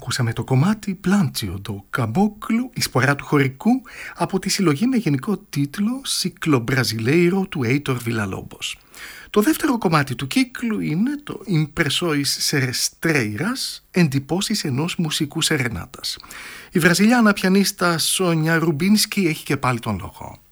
Ακούσαμε το κομμάτι «Πλάντσιο» το Καμπόκλου, η σπορά του χωρικού, από τη συλλογή με γενικό τίτλο «Ciclo Brasileiro» του Έιτορ Βιλαλόμπος. Το δεύτερο κομμάτι του κύκλου είναι το «Impressões Serestreiras», εντυπώσεις ενός μουσικού σερενάτας. Η βραζιλιάνα πιανίστα Σόνια Ρουμπίνσκι έχει και πάλι τον λόγο.